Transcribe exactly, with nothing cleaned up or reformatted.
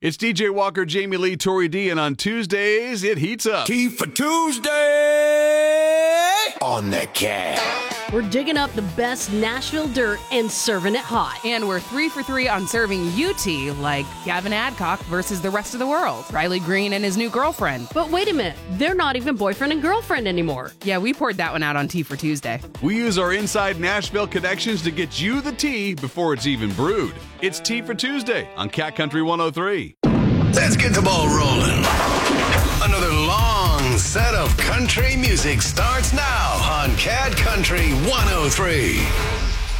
It's D J Walker, Jamie Lee, Tori D, and on Tuesdays, it heats up. Tea for Tuesday on the Cat. We're digging up the best Nashville dirt and serving it hot. And we're three for three on serving you tea, like Gavin Adcock versus the rest of the world, Riley Green and his new girlfriend. But wait a minute, they're not even boyfriend and girlfriend anymore. Yeah, we poured that one out on Tea for Tuesday. We use our inside Nashville connections to get you the tea before it's even brewed. It's Tea for Tuesday on Cat Country one oh three. Let's get the ball rolling. Another long set of country music starts now on Cat Country one oh three.